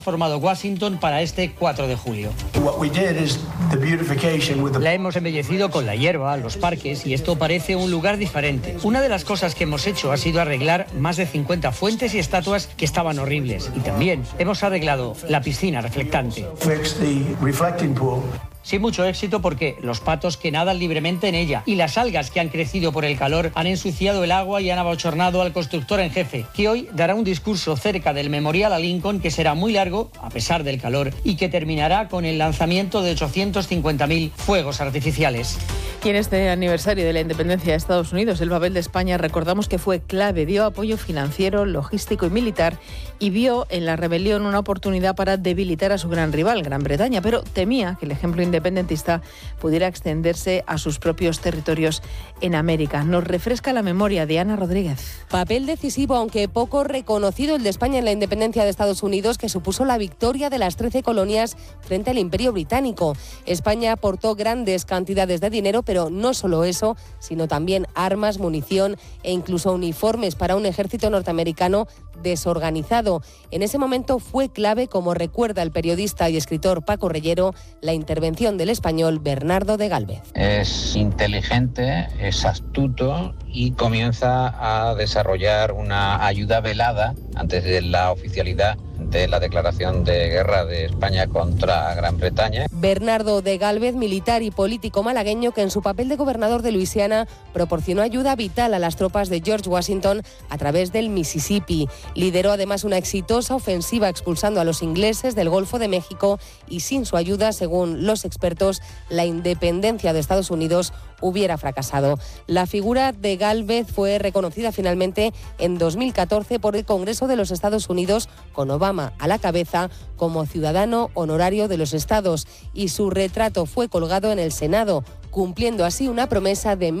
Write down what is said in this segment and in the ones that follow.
formado Washington para este 4 de julio. La hemos embellecido con la hierba, los parques, y esto parece un lugar diferente. Una de las cosas que hemos hecho ha sido arreglar más de 50 fuentes y estatuas que estaban horribles. Y también hemos arreglado la piscina reflectante. Sin mucho éxito porque los patos que nadan libremente en ella y las algas que han crecido por el calor han ensuciado el agua y han abochornado al constructor en jefe, que hoy dará un discurso cerca del Memorial a Lincoln que será muy largo, a pesar del calor, y que terminará con el lanzamiento de 850.000 fuegos artificiales. Y en este aniversario de la independencia de Estados Unidos, el papel de España recordamos que fue clave, dio apoyo financiero, logístico y militar y vio en la rebelión una oportunidad para debilitar a su gran rival, Gran Bretaña, pero temía que el ejemplo independentista pudiera extenderse a sus propios territorios en América. Nos refresca la memoria de Ana Rodríguez. Papel decisivo, aunque poco reconocido, el de España en la independencia de Estados Unidos, que supuso la victoria de las 13 colonias frente al Imperio Británico. España aportó grandes cantidades de dinero, pero no solo eso, sino también armas, munición e incluso uniformes para un ejército norteamericano desorganizado. En ese momento fue clave, como recuerda el periodista y escritor Paco Reyero, la intervención del español Bernardo de Gálvez. Es inteligente, es astuto y comienza a desarrollar una ayuda velada antes de la oficialidad de la declaración de guerra de España contra Gran Bretaña. Bernardo de Gálvez, militar y político malagueño que en su papel de gobernador de Luisiana proporcionó ayuda vital a las tropas de George Washington a través del Mississippi. Lideró además una exitosa ofensiva expulsando a los ingleses del Golfo de México y sin su ayuda, según los expertos, la independencia de Estados Unidos hubiera fracasado. La figura de Gálvez fue reconocida finalmente en 2014 por el Congreso de los Estados Unidos, con Obama a la cabeza, como ciudadano honorario de los estados, y su retrato fue colgado en el Senado, cumpliendo así una promesa de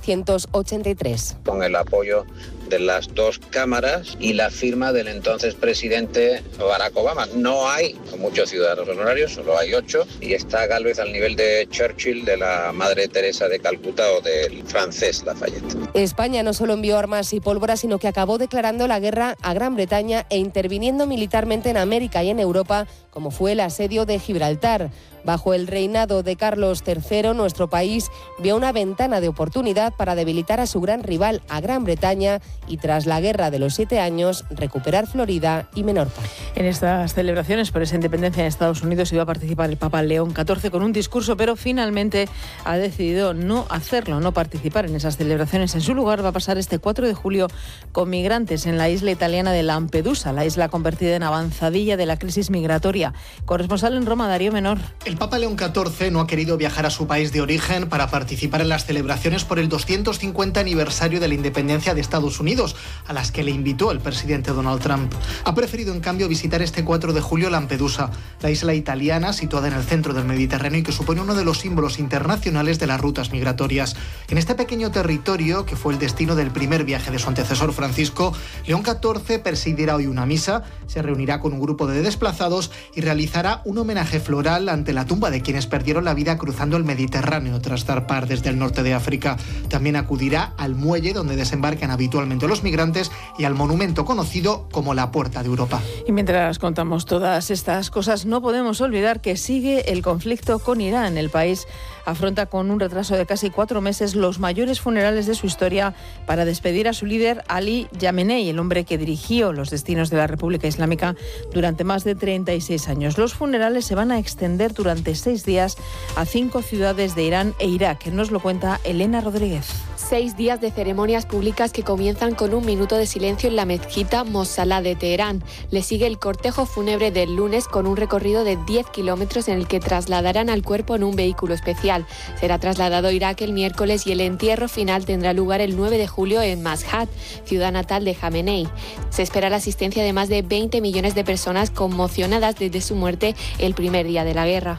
1783. Con el apoyo de las dos cámaras y la firma del entonces presidente Barack Obama. No hay muchos ciudadanos honorarios, solo hay 8, y está Gálvez al nivel de Churchill, de la Madre Teresa de Calcuta o del francés Lafayette. España no solo envió armas y pólvora, sino que acabó declarando la guerra a Gran Bretaña e interviniendo militarmente en América y en Europa, como fue el asedio de Gibraltar. Bajo el reinado de Carlos III, nuestro país vio una ventana de oportunidad para debilitar a su gran rival, a Gran Bretaña, y tras la Guerra de los 7 años, recuperar Florida y Menorca. En estas celebraciones por esa independencia en Estados Unidos iba a participar el Papa León XIV con un discurso, pero finalmente ha decidido no hacerlo, no participar en esas celebraciones. En su lugar va a pasar este 4 de julio con migrantes en la isla italiana de Lampedusa, la isla convertida en avanzadilla de la crisis migratoria. Corresponsal en Roma, Darío Menor. El Papa León XIV no ha querido viajar a su país de origen para participar en las celebraciones por el 250 aniversario de la independencia de Estados Unidos, a las que le invitó el presidente Donald Trump. Ha preferido, en cambio, visitar este 4 de julio Lampedusa, la isla italiana situada en el centro del Mediterráneo y que supone uno de los símbolos internacionales de las rutas migratorias. En este pequeño territorio, que fue el destino del primer viaje de su antecesor Francisco, León XIV presidirá hoy una misa, se reunirá con un grupo de desplazados y realizará un homenaje floral ante la tumba de quienes perdieron la vida cruzando el Mediterráneo tras zarpar desde el norte de África. También acudirá al muelle donde desembarcan habitualmente los migrantes y al monumento conocido como la Puerta de Europa. Y mientras contamos todas estas cosas, no podemos olvidar que sigue el conflicto con Irán. El país afronta con un retraso de casi 4 meses los mayores funerales de su historia para despedir a su líder Ali Khamenei, el hombre que dirigió los destinos de la República Islámica durante más de 36 años. Los funerales se van a extender durante 6 días a 5 ciudades de Irán e Irak. Nos lo cuenta Elena Rodríguez. 6 días de ceremonias públicas que comienzan con un minuto de silencio en la mezquita Mossalá de Teherán. Le sigue el cortejo fúnebre del lunes con un recorrido de 10 kilómetros en el que trasladarán al cuerpo en un vehículo especial. Será trasladado a Irak el miércoles y el entierro final tendrá lugar el 9 de julio en Mashhad, ciudad natal de Khamenei. Se espera la asistencia de más de 20 millones de personas conmocionadas desde su muerte el primer día de la guerra.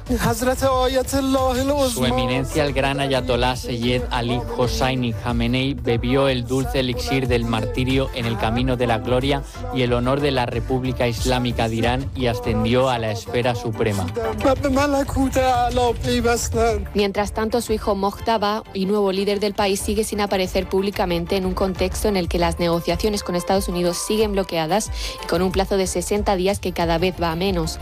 Su eminencia el gran ayatolá Seyed Ali Hosseini Khamenei bebió el dulce elixir del martirio en el camino de la gloria y el honor de la República Islámica de Irán y ascendió a la esfera suprema. Mientras tanto, su hijo Mojtaba, y nuevo líder del país, sigue sin aparecer públicamente en un contexto en el que las negociaciones con Estados Unidos siguen bloqueadas y con un plazo de 60 días que cada vez va a menos.